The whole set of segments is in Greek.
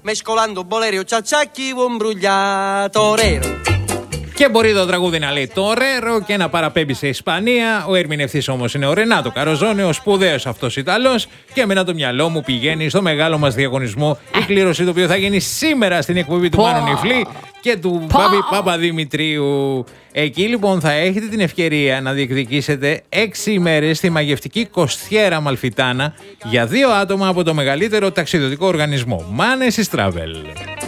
mescolando bolerio ciacciacchi un brugliatorero. Και μπορεί το τραγούδι να λέει Τορέρο και να παραπέμπει σε Ισπανία. Ο ερμηνευτής όμως είναι ο Ρενάτο Καροζόνε, ο σπουδαίος αυτός Ιταλός. Και εμένα το μυαλό μου πηγαίνει στο μεγάλο μας διαγωνισμό. Η κλήρωση το οποίο θα γίνει σήμερα στην εκπομπή του Μάνου Νιφλή και του Μπάμπη Παπαδημητρίου. Εκεί λοιπόν θα έχετε την ευκαιρία να διεκδικήσετε 6 ημέρες στη μαγευτική Κοστιέρα Αμαλφιτάνα για 2 άτομα από το μεγαλύτερο ταξιδιωτικό οργανισμό Manesis Travel.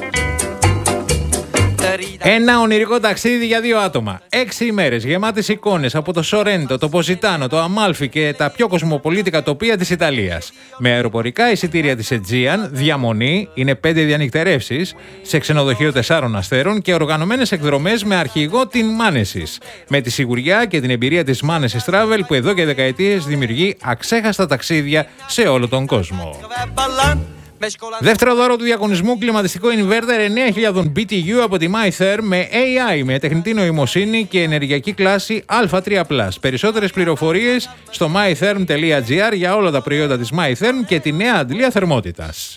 Ένα ονειρικό ταξίδι για 2 άτομα. 6 ημέρες γεμάτες εικόνες από το Σορέντο, το Ποζιτάνο, το Αμάλφι και τα πιο κοσμοπολίτικα τοπία της Ιταλίας. Με αεροπορικά εισιτήρια της Aegean, διαμονή, είναι 5 διανυκτερεύσεις, σε ξενοδοχείο 4 αστέρων και οργανωμένες εκδρομές με αρχηγό την Manesis. Με τη σιγουριά και την εμπειρία της Manesis Travel που εδώ και δεκαετίες δημιουργεί αξέχαστα ταξίδια σε όλο τον κόσμο. Δεύτερο δώρο του διαγωνισμού, κλιματιστικό inverter 9.000 BTU από τη MyTherm με AI, με τεχνητή νοημοσύνη και ενεργειακή κλάση Α3+. Περισσότερες πληροφορίες στο mytherm.gr για όλα τα προϊόντα της MyTherm και τη νέα αντλία θερμότητας.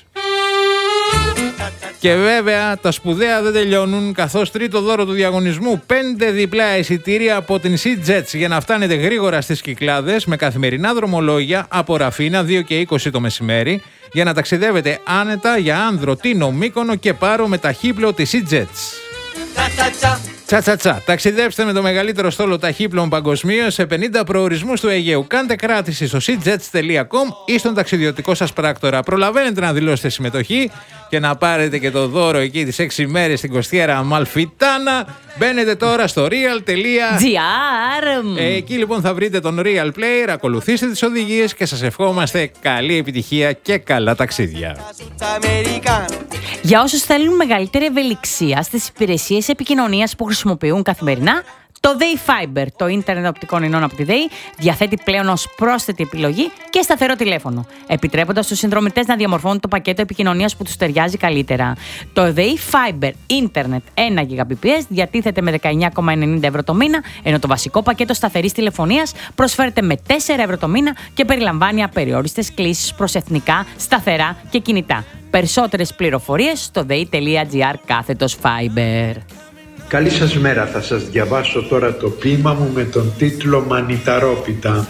Και βέβαια τα σπουδαία δεν τελειώνουν, καθώς τρίτο δώρο του διαγωνισμού 5 διπλά εισιτήρια από την SeaJets για να φτάνετε γρήγορα στις Κυκλάδες με καθημερινά δρομολόγια από Ραφίνα 2 και 20 το μεσημέρι για να ταξιδεύετε άνετα για Άνδρο, Τίνο, Μύκονο και Πάρο με ταχύπλο της SeaJets. Τσα. Ταξιδέψτε με το μεγαλύτερο στόλο ταχύπλων παγκοσμίως σε 50 προορισμούς του Αιγαίου. Κάντε κράτηση στο seajets.com ή στον ταξιδιωτικό σας πράκτορα. Προλαβαίνετε να δηλώσετε συμμετοχή και να πάρετε και το δώρο εκεί τις 6 ημέρες στην Κοστιέρα Αμαλφιτάνα. Μπαίνετε τώρα στο real.gr. Εκεί λοιπόν θα βρείτε τον Real Player, ακολουθήστε τις οδηγίες και σας ευχόμαστε καλή επιτυχία και καλά ταξίδια. Για όσους θέλουν μεγαλύτερη ευελιξία στις υπηρεσίες επικοινωνίας που χρησιμοποιούν καθημερινά, το ΔΕΗ Fiber, το ίντερνετ οπτικών ινών από τη ΔΕΗ, διαθέτει πλέον ως πρόσθετη επιλογή και σταθερό τηλέφωνο, επιτρέποντας στους συνδρομητές να διαμορφώνουν το πακέτο επικοινωνίας που τους ταιριάζει καλύτερα. Το ΔΕΗ Fiber ίντερνετ 1 Gbps διατίθεται με 19,90 ευρώ το μήνα, ενώ το βασικό πακέτο σταθερής τηλεφωνίας προσφέρεται με 4 ευρώ το μήνα και περιλαμβάνει απεριόριστες κλήσεις προς εθνικά, σταθερά και κινητά. Περισσότερες πληροφορίες στο dei.gr/Fiber. Καλή σας μέρα, θα σας διαβάσω τώρα το ποίημα μου με τον τίτλο «Μανιταρόπιτα».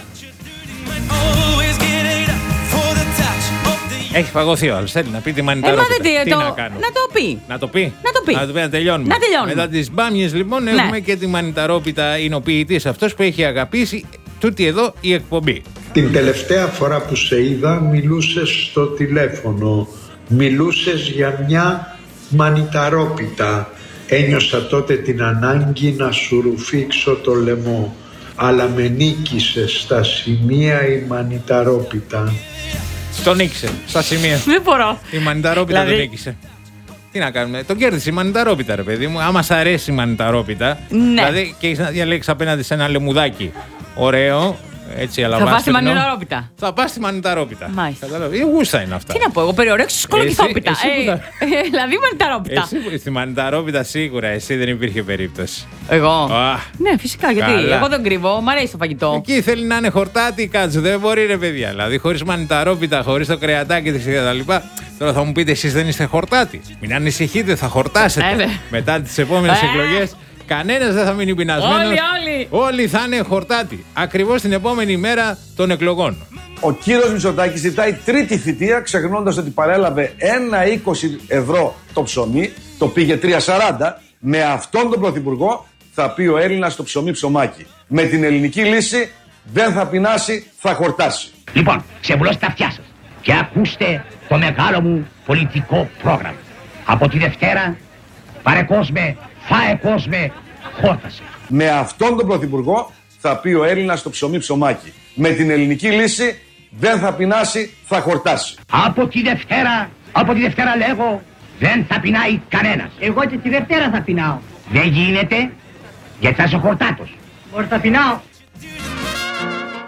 Έχει φαγωθεί ο άλλος, θέλει να πει τη μανιταρόπιτα. Τι να κάνω. Να το πει. Να το πει. Να τελειώνουμε. Μετά τις μπάμιες λοιπόν έχουμε και τη μανιταρόπιτα. Είναι ο ποιητής αυτός που έχει αγαπήσει τούτη εδώ η εκπομπή. Την τελευταία φορά που σε είδα μιλούσες στο τηλέφωνο. Μιλούσες για μια μανιταρόπιτα. Ένιωσα τότε την ανάγκη να σου ρουφήξω το λαιμό, αλλά με νίκησε στα σημεία η μανιταρόπιτα. Τον νίκησε στα σημεία. Δεν μπορώ. Η μανιταρόπιτα τον νίκησε. Τι να κάνουμε, τον κέρδισε η μανιταρόπιτα, ρε παιδί μου. Άμα σ' αρέσει η μανιταρόπιτα, δηλαδή και έχεις να διαλέξεις απέναντι σε ένα λεμουδάκι ωραίο, έτσι αλαβάστρινο. Θα πας στη μανιταρόπιτα. Θα πας στη μανιταρόπιτα. Μάλιστα. Η γούστα είναι αυτά. Τι να πω, εγώ περιορέξω σκολοκυθόπιτα. Δηλαδή μανιταρόπιτα. Στη μανιταρόπιτα σίγουρα, εσύ δεν υπήρχε περίπτωση. Εγώ. Ναι, φυσικά, γιατί εγώ δεν κρύβω, μ' αρέσει το φαγητό. Εκεί θέλει να είναι χορτάτι, κάτσου. Δεν μπορεί, ρε παιδιά. Δηλαδή, χωρίς μανιταρόπιτα, χωρίς το κρεατάκι της κτλ. Τώρα θα μου πείτε, εσείς δεν είστε χορτάτι. Μην ανησυχείτε, θα χορτάσετε. Μετά τις επόμενες εκλογές. Κανένας δεν θα μείνει πεινασμένος. Όλοι θα είναι χορτάτι. Ακριβώς την επόμενη μέρα των εκλογών. Ο κύριος Μητσοτάκης ζητάει τρίτη θητεία, ξεχνώντας ότι παρέλαβε 1,20 ευρώ το ψωμί, το πήγε 3,40. Με αυτόν τον πρωθυπουργό θα πει ο Έλληνας το ψωμί ψωμάκι. Με την ελληνική λύση δεν θα πεινάσει, θα χορτάσει. Λοιπόν, ξεβουλώστε τα αυτιά σας και ακούστε το μεγάλο μου πολιτικό πρόγραμμα. Από τη Δευτέρα, πάρε κόσμε, φάε κόσμε, χόρτασε. Με αυτόν τον πρωθυπουργό θα πει ο Έλληνας το ψωμί ψωμάκι. Με την ελληνική λύση δεν θα πεινάσει, θα χορτάσει. Από τη Δευτέρα λέγω, δεν θα πεινάει κανένας. Εγώ και τη Δευτέρα θα πεινάω. Δεν γίνεται, γιατί θα είσαι χορτάτος. Μπορεί θα πεινάω.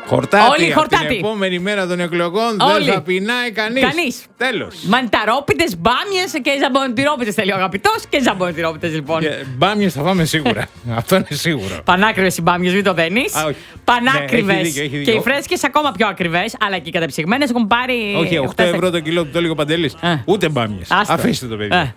Χορτάτι. Χορτάτι. Από την επόμενη μέρα των εκλογών δεν θα πεινάει κανείς. Τέλος. Μανιταρόπιτες, μπάμιες και ζαμπονιτυρόπιτες θέλει ο αγαπητός και ζαμπονιτυρόπιτες λοιπόν. Μπάμιες θα φάμε σίγουρα. Αυτό είναι σίγουρο. Πανάκριβες οι μπάμιες, μην το δένεις. Πανάκριβες. Ναι, έχει δίκιο. Και οι φρέσκες ακόμα πιο ακριβές, αλλά και οι κατεψυγμένες έχουν πάρει. Όχι, 8 ευρώ το κιλό που το έλεγε ο Παντελής. Ούτε μπάμιες. Αφήστε το παιδί.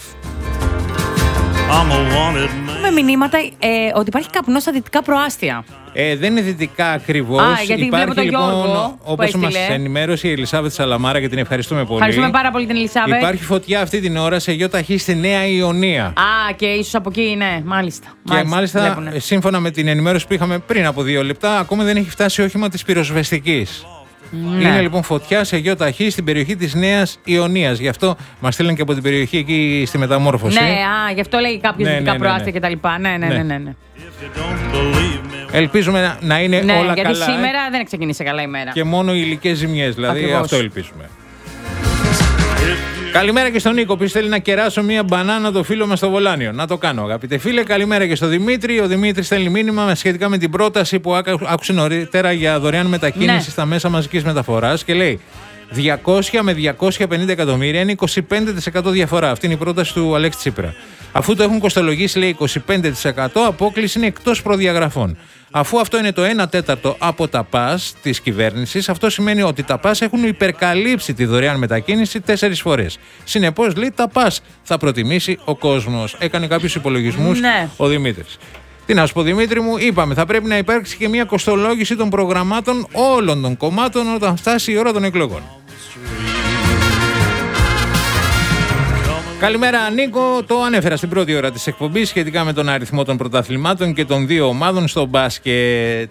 Με μηνύματα ότι υπάρχει καπνό στα δυτικά προάστια. Δεν είναι δυτικά ακριβώς. Γιατί υπάρχει λοιπόν, όπως μας ενημέρωσε η Ελισάβετ Σαλαμάρα και την ευχαριστούμε πολύ. Ευχαριστούμε πάρα πολύ την Ελισάβετ. Υπάρχει φωτιά αυτή την ώρα σε ΙΟΤΑΧΗ στη Νέα Ιωνία. Και ίσως από εκεί, ναι, μάλιστα. Και μάλιστα, σύμφωνα με την ενημέρωση που είχαμε πριν από 2 λεπτά, ακόμα δεν έχει φτάσει όχημα της πυροσβεστικής. Ναι. Είναι λοιπόν φωτιά σε ΙΟΤΑΧΗ στην περιοχή της Νέας Ιωνίας. Γι' αυτό μας στείλαν και από την περιοχή εκεί στη μεταμόρφωση. Ναι, γι' αυτό λέει κάποιος δυτικά προάστια κτλ. Ναι. Ελπίζουμε να είναι όλα καλά. Γιατί σήμερα δεν ξεκίνησε καλά η μέρα. Και μόνο οι υλικές ζημιές, δηλαδή. Ακριβώς. Αυτό ελπίζουμε. Καλημέρα και στον Νίκο που θέλει να κεράσω μία μπανάνα το φίλο μας στο Βολάνιο. Να το κάνω, αγαπητέ φίλε. Καλημέρα και στον Δημήτρη. Ο Δημήτρης στέλνει μήνυμα σχετικά με την πρόταση που άκουσε νωρίτερα για δωρεάν μετακίνηση στα μέσα μαζικής μεταφοράς και λέει 200 με 250 εκατομμύρια είναι 25% διαφορά. Αυτή είναι η πρόταση του Αλέξη Τσίπρα. Αφού το έχουν κοστολογήσει, λέει 25%, απόκληση είναι εκτός προδιαγραφών. Αφού αυτό είναι το 1/4 από τα ΠΑΣ της κυβέρνησης, αυτό σημαίνει ότι τα ΠΑΣ έχουν υπερκαλύψει τη δωρεάν μετακίνηση 4 φορές. Συνεπώς, λέει, τα ΠΑΣ θα προτιμήσει ο κόσμος. Έκανε κάποιους υπολογισμούς ο Δημήτρης. Τι να σου πω, Δημήτρη μου, είπαμε, θα πρέπει να υπάρξει και μια κοστολόγηση των προγραμμάτων όλων των κομμάτων όταν φτάσει η ώρα των εκλογών. Καλημέρα Νίκο, το ανέφερα στην πρώτη ώρα της εκπομπής σχετικά με τον αριθμό των πρωταθλημάτων και των 2 ομάδων στο μπάσκετ.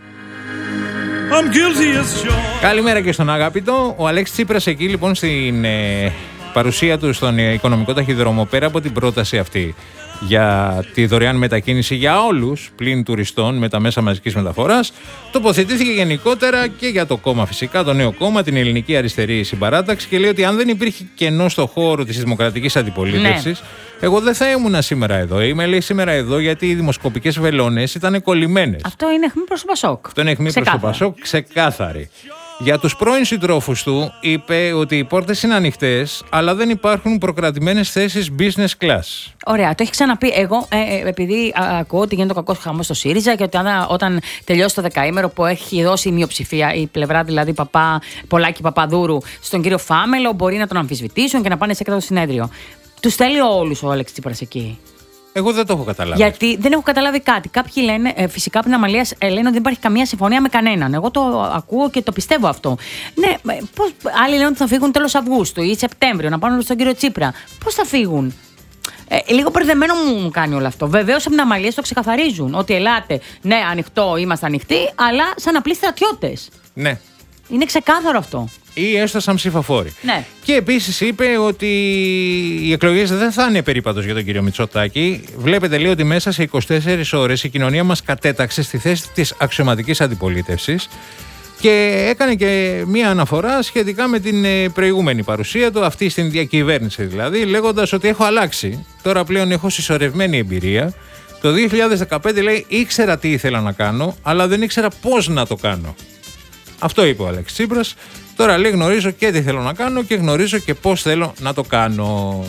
Καλημέρα και στον αγαπητό. Ο Αλέξης Τσίπρας εκεί λοιπόν στην παρουσία του στον οικονομικό ταχυδρόμο, πέρα από την πρόταση αυτή για τη δωρεάν μετακίνηση για όλους πλην τουριστών με τα μέσα μαζικής μεταφοράς, τοποθετήθηκε γενικότερα και για το κόμμα φυσικά, το νέο κόμμα, την Ελληνική Αριστερή Συμπαράταξη, και λέει ότι αν δεν υπήρχε κενό στο χώρο της δημοκρατικής αντιπολίτευσης, εγώ δεν θα ήμουν σήμερα εδώ. Είμαι, λέει, σήμερα εδώ γιατί οι δημοσκοπικές βελόνες ήταν κολλημένες. Αυτό είναι αιχμή προς το Πασόκ. Αυτό είναι αιχμή προς το Πασόκ, ξεκάθαρη. Για τους πρώην συντρόφους του είπε ότι οι πόρτες είναι ανοιχτές, αλλά δεν υπάρχουν προκρατημένες θέσεις business class. Ωραία, το έχει ξαναπεί. Εγώ, επειδή ακούω ότι γίνεται ο κακός χαμός στο ΣΥΡΙΖΑ και ότι όταν τελειώσει το δεκαήμερο που έχει δώσει η μειοψηφία, η πλευρά δηλαδή Πολάκη Παπαδούρου, στον κύριο Φάμελο, μπορεί να τον αμφισβητήσουν και να πάνε σε έκτακτο συνέδριο. Τους θέλει όλους ο Αλέξης Τσίπρας εκεί. Εγώ δεν το έχω καταλάβει. Γιατί δεν έχω καταλάβει κάτι. Κάποιοι λένε, φυσικά από την Αμαλία λένε ότι δεν υπάρχει καμία συμφωνία με κανέναν. Εγώ το ακούω και το πιστεύω αυτό. Ναι, άλλοι λένε ότι θα φύγουν τέλος Αυγούστου ή Σεπτέμβριο, να πάνε στον κύριο Τσίπρα. Πώς θα φύγουν? Λίγο μπερδεμένο μου κάνει όλο αυτό. Βεβαίως από την Αμαλία το ξεκαθαρίζουν. Ότι ελάτε, ναι, ανοιχτό, είμαστε ανοιχτοί, αλλά σαν απλοί στρατιώτες. Ναι. Είναι ξεκάθαρο αυτό. Ή έστω σαν ψηφοφόροι. Ναι. Και επίσης είπε ότι οι εκλογές δεν θα είναι περίπατος για τον κύριο Μητσοτάκη. Βλέπετε, λέει, ότι μέσα σε 24 ώρες η κοινωνία μας κατέταξε στη θέση της αξιωματικής αντιπολίτευσης και έκανε και μία αναφορά σχετικά με την προηγούμενη παρουσία του, αυτή στην διακυβέρνηση δηλαδή, λέγοντας ότι έχω αλλάξει. Τώρα πλέον έχω συσσωρευμένη εμπειρία. Το 2015, λέει, ήξερα τι ήθελα να κάνω, αλλά δεν ήξερα πώς να το κάνω. Αυτό είπε ο Αλέξης Τσίπρας. Τώρα, λέει, γνωρίζω και τι θέλω να κάνω και γνωρίζω και πώς θέλω να το κάνω.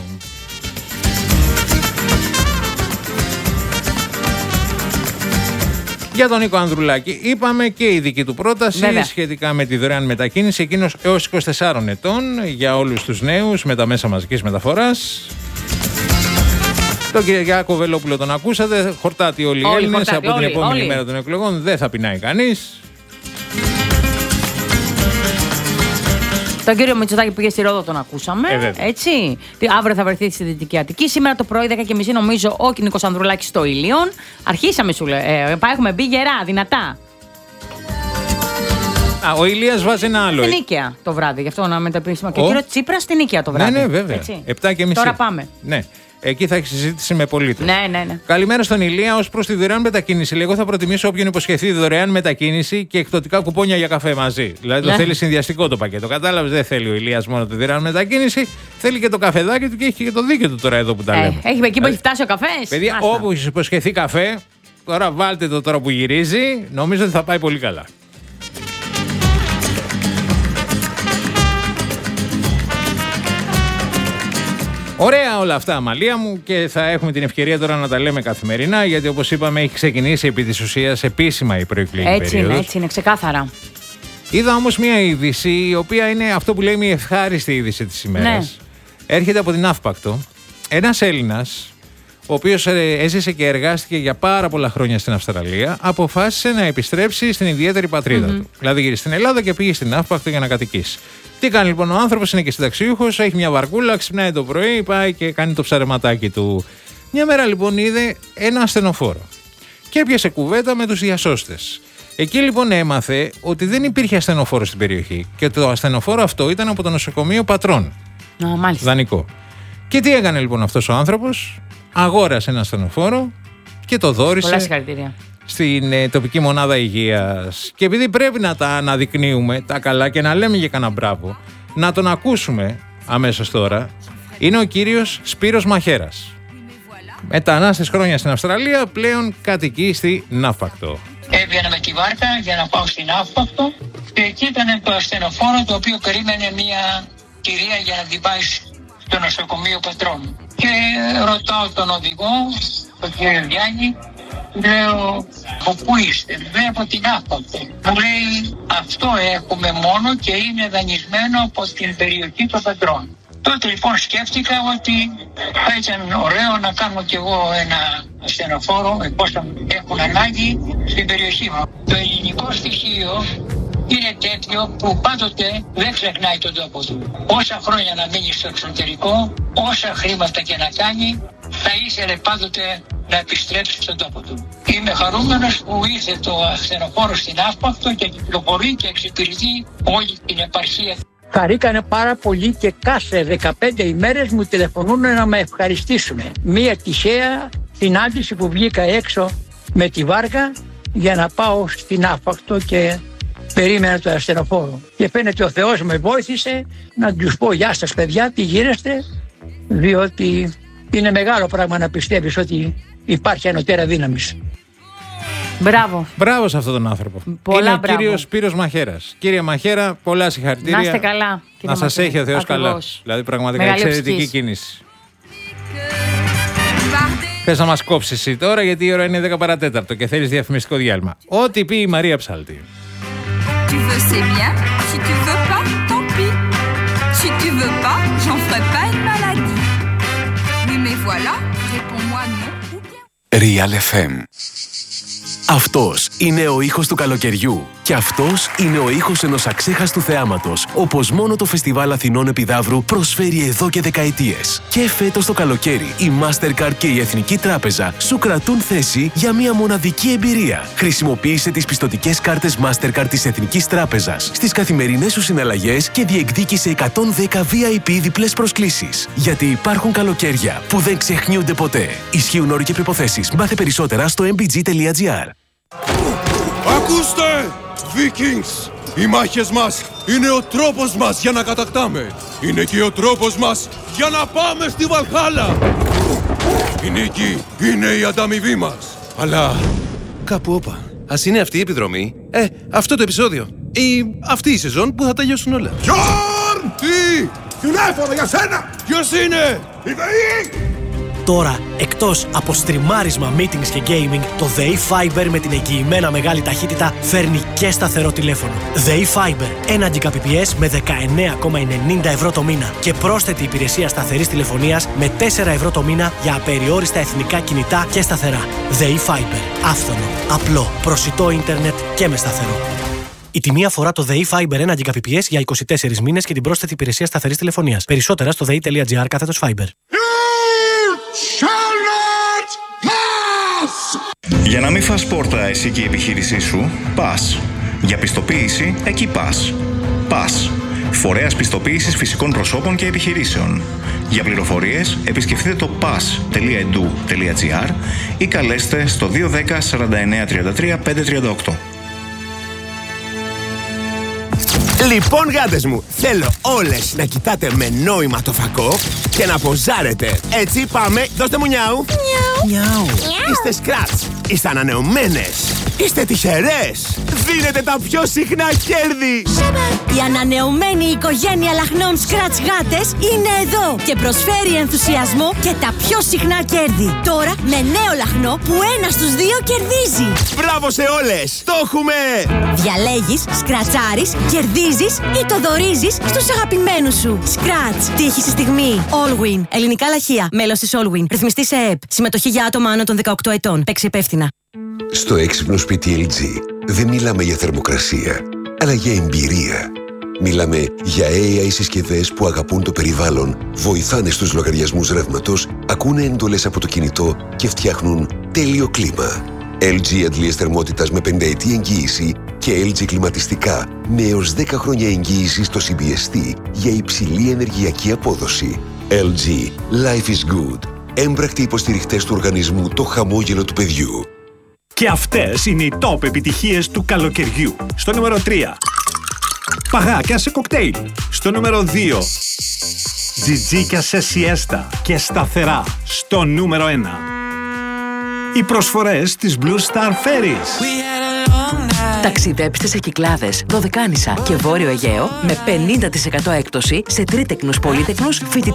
Για τον Νίκο Ανδρουλάκη είπαμε και η δική του πρόταση σχετικά με τη δωρεάν μετακίνηση, εκείνος έως 24 ετών για όλους τους νέους με τα μέσα μαζικής μεταφοράς. Τον Κυριάκο Βελόπουλο τον ακούσατε, χορτάτη όλοι οι Έλληνες από την επόμενη μέρα των εκλογών, δεν θα πεινάει κανείς. Τον κύριο Μητσοτάκη που πήγε στη Ρόδο τον ακούσαμε. Έτσι. Αύριο θα βρεθεί στη Δυτική Αττική. Σήμερα το πρωί 10:30 νομίζω ο Νίκος Ανδρουλάκης στο Ήλιον. Αρχίσαμε, σου λέει. Έχουμε μπει γερά, δυνατά. Ο Ηλίας βάζει ένα άλλο. Στην Νίκαια το βράδυ, γι' αυτό να μεταπίσουμε. Και ο κύριο Τσίπρα στην Νίκαια το βράδυ. Ναι, βέβαια. 7:30. Τώρα πάμε. Ναι. Εκεί θα έχει συζήτηση με πολίτες. Ναι. Καλημέρα στον Ηλία. Ως προς τη δωρεάν μετακίνηση, εγώ θα προτιμήσω όποιον υποσχεθεί δωρεάν μετακίνηση και εκπτωτικά κουπόνια για καφέ μαζί. Δηλαδή το θέλει συνδυαστικό το πακέτο. Κατάλαβες, δεν θέλει ο Ηλίας μόνο τη δωρεάν μετακίνηση, θέλει και το καφεδάκι του και έχει και το δίκαιο του τώρα εδώ που τα λέμε. Έχει εκεί που έχει φτάσει ο καφές. Παιδιά, όπου υποσχεθεί καφέ, τώρα βάλτε το τώρα που γυρίζει, νομίζω ότι θα πάει πολύ καλά. Ωραία όλα αυτά, Αμαλία μου, και θα έχουμε την ευκαιρία τώρα να τα λέμε καθημερινά, γιατί όπως είπαμε έχει ξεκινήσει επί της ουσίας επίσημα η προεκλογική περίοδος. Έτσι είναι, ξεκάθαρα. Είδα όμως μια είδηση, η οποία είναι αυτό που λέμε η ευχάριστη είδηση της ημέρας. Ναι. Έρχεται από την Αύπακτο. Ένας Έλληνας, ο οποίος έζησε και εργάστηκε για πάρα πολλά χρόνια στην Αυστραλία, αποφάσισε να επιστρέψει στην ιδιαίτερη πατρίδα του. Δηλαδή γύρισε στην Ελλάδα και πήγε στην Αύπακτο για να κατοικήσει. Τι κάνει λοιπόν ο άνθρωπος, είναι και συνταξιούχος, έχει μια βαρκούλα, ξυπνάει το πρωί, πάει και κάνει το ψαρεματάκι του. Μια μέρα λοιπόν είδε ένα ασθενοφόρο και έπιασε κουβέντα με τους διασώστες. Εκεί λοιπόν έμαθε ότι δεν υπήρχε ασθενοφόρο στην περιοχή και το ασθενοφόρο αυτό ήταν από το νοσοκομείο Πατρών. Μάλιστα. Δανεικό. Και τι έκανε λοιπόν αυτός ο άνθρωπος? Αγόρασε ένα ασθενοφόρο και το δώρισε στην τοπική μονάδα υγείας. Και επειδή πρέπει να τα αναδεικνύουμε τα καλά και να λέμε για κανένα μπράβο, να τον ακούσουμε αμέσως τώρα. Είναι ο κύριος Σπύρος Μαχέρας. Μετανάστης χρόνια στην Αυστραλία, πλέον κατοικεί στη Αύπακτο. Έβγαινα με τη βάρκα για να πάω στην Αύπακτο και εκεί ήταν το ασθενοφόρο το οποίο περίμενε μια κυρία για να την πάει στο νοσοκομείο Πατρών. Και ρωτάω τον οδηγό, τον κύριο Γιάννη, λέω, από πού είστε? Λέει, από την Αύπακτο. Μου λέει, αυτό έχουμε μόνο και είναι δανεισμένο από την περιοχή των Πατρών. Τότε λοιπόν σκέφτηκα ότι θα ήταν ωραίο να κάνω κι εγώ ένα ασθενοφόρο, εφόσον έχουν ανάγκη, στην περιοχή μου. Το ελληνικό στοιχείο είναι τέτοιο που πάντοτε δεν ξεχνάει τον τόπο του. Όσα χρόνια να μείνει στο εξωτερικό, όσα χρήματα και να κάνει, θα ήθελε πάντοτε να επιστρέψει στον τόπο του. Είμαι χαρούμενος που ήρθε το ασθενοφόρο στην Αύπακτο και κυκλοφορεί και εξυπηρετεί όλη την επαρχία. Χαρήκανε πάρα πολύ και κάθε 15 ημέρες μου τηλεφωνούν να με ευχαριστήσουν. Μία τυχαία συνάντηση που βγήκα έξω με τη βάρκα για να πάω στην Αύπακτο και περίμενα το ασθενοφόρο. Και φαίνεται ο Θεός με βοήθησε να τους πω γεια σας παιδιά, τι γίνεστε, διότι είναι μεγάλο πράγμα να πιστεύεις ότι υπάρχει ανωτέρα δύναμης. Μπράβο. Μπράβο σε αυτόν τον άνθρωπο. Πολλά είναι ο κύριος Σπύρος Μαχέρας. Κύριε Μαχέρα, πολλά συγχαρητήρια. Να είστε καλά. Να σας έχει ο Θεός καλά. Δηλαδή, πραγματικά εξαιρετική κίνηση. Θες να μας κόψεις εσύ τώρα, γιατί η ώρα είναι 10 παρατέταρτο και θέλεις διαφημιστικό διάλειμμα. Ό,τι πει η Μαρία Ψάλτη. Tu veux, c'est bien. Si tu veux pas, tant pis. Si tu veux pas, j'en ferai pas une maladie. Oui, mais voilà, réponds-moi non ou bien. Real FM. Αυτός είναι ο ήχος του καλοκαιριού και αυτός είναι ο ήχος ενός αξέχαστου θεάματος, όπως μόνο το Φεστιβάλ Αθηνών Επιδαύρου προσφέρει εδώ και δεκαετίες. Και φέτος το καλοκαίρι η Mastercard και η Εθνική Τράπεζα σου κρατούν θέση για μια μοναδική εμπειρία. Χρησιμοποίησε τις πιστωτικές κάρτες Mastercard της Εθνικής Τράπεζας στις καθημερινές σου συναλλαγές και διεκδίκησε 110 VIP διπλές προσκλήσεις. Γιατί υπάρχουν καλοκαίρια που δεν ξεχνιούνται ποτέ. Ισχύουν όροι και προϋποθέσεις. Μάθε περισσότερα στο mbg.gr. Ακούστε! Vikings! Οι μάχες μας είναι ο τρόπος μας για να κατακτάμε. Είναι και ο τρόπος μας για να πάμε στη Βαλχάλα. Η νίκη είναι η ανταμοιβή μας. Αλλά κάπου όπα. Ας είναι αυτή η επιδρομή. Αυτό το επεισόδιο. Ή αυτή η σεζόν που θα τελειώσουν όλα. Γιόρν! Τι! Τηλέφωνο για σένα! Ποιος είναι? Η ΔΕΗ! Τώρα, εκτός από στριμάρισμα, meetings και gaming, το ΔΕΗ Fiber με την εγγυημένα μεγάλη ταχύτητα φέρνει και σταθερό τηλέφωνο. ΔΕΗ Fiber, 1 Gbps με 19,90 ευρώ το μήνα και πρόσθετη υπηρεσία σταθερής τηλεφωνίας με 4 ευρώ το μήνα για απεριόριστα εθνικά κινητά και σταθερά. ΔΕΗ Fiber, άφθονο, απλό, προσιτό ίντερνετ και με σταθερό. Η τιμή αφορά το ΔΕΗ Fiber 1 Gbps για 24 μήνες και την πρόσθετη υπηρεσία σταθερής τηλεφωνίας. Περισσότερα στο dei.gr/Fiber. Για να μην φας πόρτα εσύ και η επιχείρησή σου, πας. Για πιστοποίηση, εκεί πας. Πας. Φορέας πιστοποίησης φυσικών προσώπων και επιχειρήσεων. Για πληροφορίες, επισκεφτείτε το pas.edu.gr ή καλέστε στο 210 49 33 538. Λοιπόν, γάτες μου, θέλω όλες να κοιτάτε με νόημα το φακό και να ποζάρετε. Έτσι, πάμε, δώστε μου νιάου. Νιάου. Είστε σκράτς, είστε ανανεωμένες. Είστε τυχερές! Δίνετε τα πιο συχνά κέρδη! Η ανανεωμένη οικογένεια λαχνών Scratch γάτες είναι εδώ και προσφέρει ενθουσιασμό και τα πιο συχνά κέρδη. Τώρα με νέο λαχνό που 1 στους 2 κερδίζει. Μπράβο σε όλες! Το έχουμε! Διαλέγεις, σκρατσάρεις, κερδίζεις ή το δωρίζεις στους αγαπημένους σου. Scratch. Τύχη στη στιγμή. Allwin. Ελληνικά λαχεία. Μέλος της Allwin. Ρυθμιστή σε ΕΕΠ. Συμμετοχή για άτομα άνω των 18 ετών. Παίξε υπεύθυνα. Στο έξυπνο σπίτι LG δεν μιλάμε για θερμοκρασία, αλλά για εμπειρία. Μιλάμε για AI συσκευές που αγαπούν το περιβάλλον, βοηθάνε στους λογαριασμούς ρεύματος, ακούνε εντολές από το κινητό και φτιάχνουν τέλειο κλίμα. LG αντλίες θερμότητας με 5ετή εγγύηση και LG κλιματιστικά με έως 10 χρόνια εγγύηση στο CBST για υψηλή ενεργειακή απόδοση. LG. Life is good. Έμπρακτοι υποστηριχτές του οργανισμού Το Χαμόγελο του Παιδιού. Και αυτές είναι οι top επιτυχίες του καλοκαιριού. Στο νούμερο 3. Παγάκια σε κοκτέιλ. Στο νούμερο 2. Τζιτζίκια σε σιέστα και σταθερά. Στο νούμερο 1. Οι προσφορές της Blue Star Ferries. Ταξιδέψτε σε Κυκλάδες, Δωδεκάνησα και Βόρειο Αιγαίο με 50% έκπτωση σε τρίτεκνους, πολύτεκνους, φοιτητικούς